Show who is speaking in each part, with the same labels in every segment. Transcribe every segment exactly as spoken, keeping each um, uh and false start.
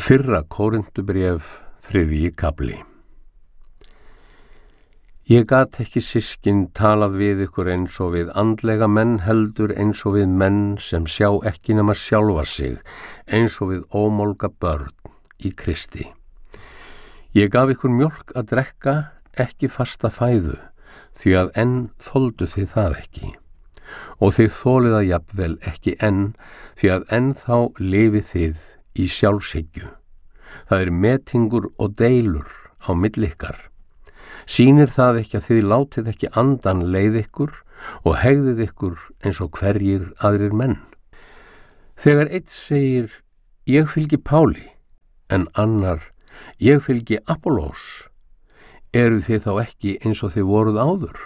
Speaker 1: Fyrra Kórinthubréf, þriðji kafli. Ég gat ekki systkin talað við ykkur eins og við andlega menn heldur eins og við menn sem sjá ekki nema sjálfa sig, eins og við ómolga börn í Kristi. Ég gaf ykkur mjólk að drekka, ekki fasta fæðu, því að enn þoldu þið það ekki. Og þið þolið að jafnvel ekki enn, því að enn þá lifið þið í sjálfshyggju. Það er metingur og deilur á milli ykkar. Sýnir það ekki að þið látið ekki andan leið ykkur og hegðið ykkur eins og hverjir aðrir menn? Þegar einn segir, ég fylgi Páli, en annar, ég fylgi Apollos, eru þið þá ekki eins og þið voruð áður?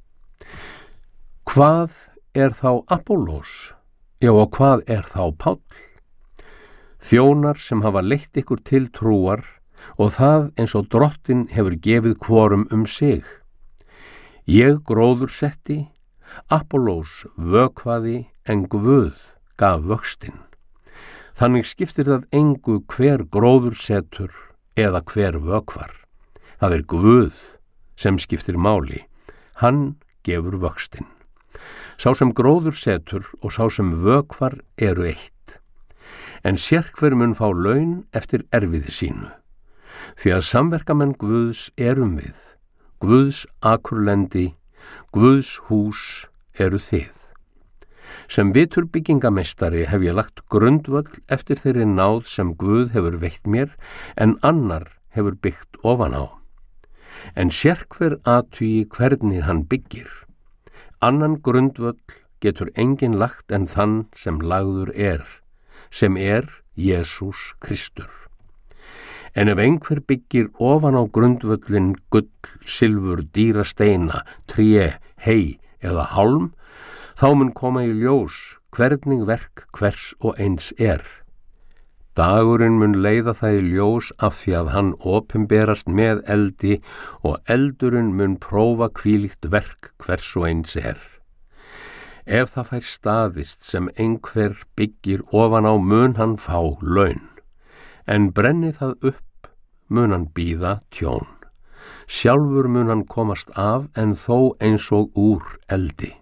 Speaker 1: Hvað er þá Apollos? Já, og hvað er þá Páll? Þjónar sem hafa leitt ykkur til trúar og það eins og Drottinn hefur gefið hvorum um sig. Ég gróðursetti, Apollos vökvaði en Guð gaf vöxtinn. Þannig skiptir það engu hver gróðursetur eða hver vökvar. Það er Guð sem skiptir máli, hann gefur vöxtinn. Sá sem gróðursetur og sá sem vökvar eru eitt. En sérhver mun fá laun eftir erfiði sínu. Því að samverkamenn Guðs erum við, Guðs akurlendi, Guðs hús eru þið. Sem vitur byggingameistari hef ég lagt grundvöll eftir þeirri náð sem Guð hefur veitt mér, en annar hefur byggt ofan á. En sérhver athugi hvernig hann byggir. Annan grundvöll getur enginn lagt en þann sem lagður er, sem er Jesús Kristur. En ef einhver byggir ofan á grundvöllin gull, silfur, dýra steina, tré, hei eða hálm, þá mun koma í ljós hvernig verk hvers og eins er. Dagurinn mun leiða það í ljós af því að hann opinberast með eldi og eldurinn mun prófa hvílíkt verk hvers og eins er. Ef það fær staðist sem einhver byggir ofan á mun hann fá laun, en brenni það upp mun hann bíða tjón. Sjálfur mun hann komast af en þó eins og úr eldi.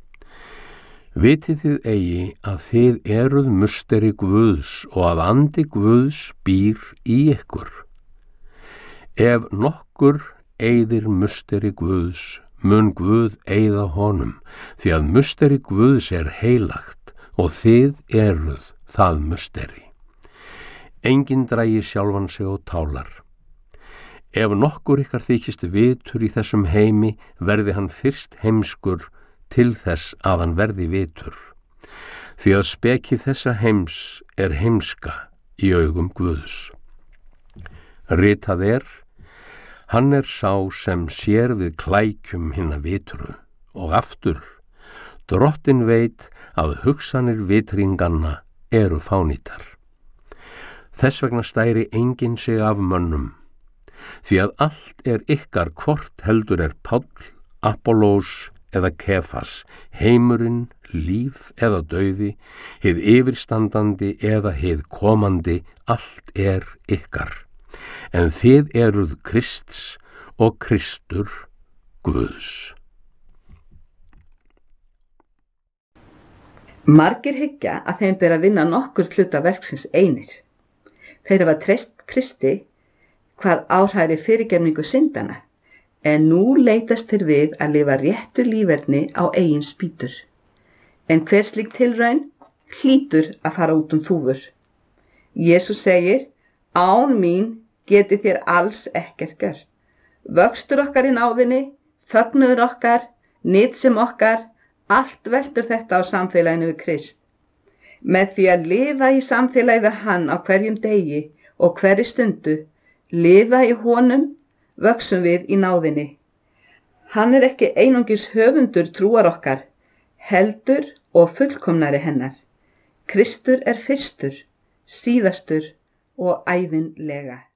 Speaker 1: Vitið þið eigi að þið eruð musteri Guðs og að andi Guðs býr í ykkur. Ef nokkur eyðir musteri Guðs, mun Guð eyða honum, því að musteri Guðs er heilagt og þið eruð það musteri. Enginn dragi sjálfan sig og tálar. Ef nokkur ykkar þykist vitur í þessum heimi, verði hann fyrst heimskur til þess að hann verði vitur. Því að speki þessa heims er heimska í augum Guðs. Ritað er, hann er sá sem sér við klækjum hinna vitru, og aftur, Drottinn veit að hugsanir vitringanna eru fánýtar. Þess vegna stæri enginn sig af mönnum, því að allt er ykkar hvort heldur er Páll, Apollos eða Kefas, heimurinn, líf eða dauði, hið yfirstandandi eða hið komandi, allt er ykkar. En þið eruð Krists og Kristur Guðs.
Speaker 2: Margir hyggja að þeim ber að vinna nokkur hluta verksins einir. Þeir hafa treyst Kristi hvað áhræri fyrirgefningu syndana, en nú leitast þeir við að lifa réttu líferni á eigin spýtur. En hver slík tilraun hlýtur að fara út um þúfur. Jesús segir, án mín geti þér alls ekkert gjört. Vöxtur okkar í náðinni, fögnuður okkar, nytsem okkar, allt veltur þetta á samfélaginu við Krist. Með því að lifa í samfélagi við hann á hverjum degi og hverri stundu, lifa í honum, vöxum við í náðinni. Hann er ekki einungis höfundur trúar okkar, heldur og fullkomnari hennar. Kristur er fyrstur, síðastur og ævinlega.